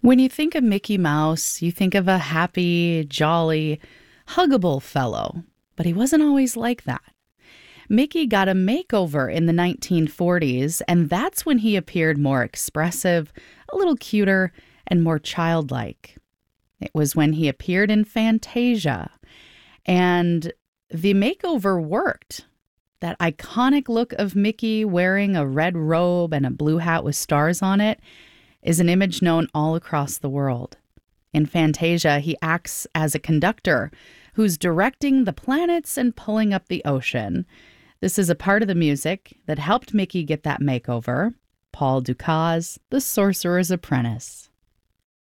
When you think of Mickey Mouse, you think of a happy, jolly, huggable fellow, but he wasn't always like that. Mickey got a makeover in the 1940s, and that's when he appeared more expressive, a little cuter, and more childlike. It was when he appeared in Fantasia, and the makeover worked. That iconic look of Mickey wearing a red robe and a blue hat with stars on it is an image known all across the world. In Fantasia, he acts as a conductor who's directing the planets and pulling up the ocean. This is a part of the music that helped Mickey get that makeover. Paul Dukas, The Sorcerer's Apprentice.